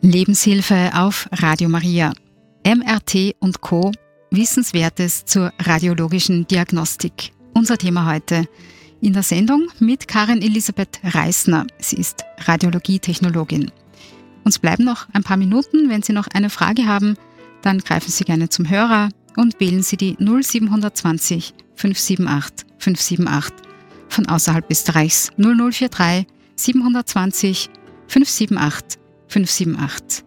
Lebenshilfe auf Radio Maria. MRT und Co. Wissenswertes zur radiologischen Diagnostik. Unser Thema heute in der Sendung mit Karin Elisabeth Reisner. Sie ist Radiologietechnologin. Uns bleiben noch ein paar Minuten. Wenn Sie noch eine Frage haben, dann greifen Sie gerne zum Hörer und wählen Sie die 0720 578 578. Von außerhalb Österreichs 0043 720 578 578.